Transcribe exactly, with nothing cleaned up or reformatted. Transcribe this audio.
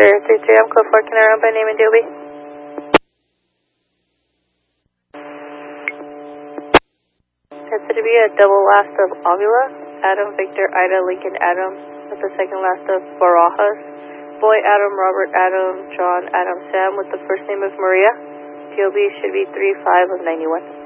Victor three three, I'm code four, can I run by name and D O B? That's to be a double last of Avila, Adam, Victor, Ida, Lincoln, Adam, with the second last of Barajas, Boy, Adam, Robert, Adam, John, Adam, Sam, with the first name of Maria. D O B should be three five of ninety-one.